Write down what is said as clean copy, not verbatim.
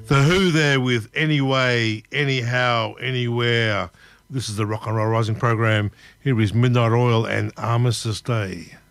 The Who there with Anyway, Anyhow, Anywhere. This is the Rock and Roll Rising program. Here is Midnight Oil and Armistice Day.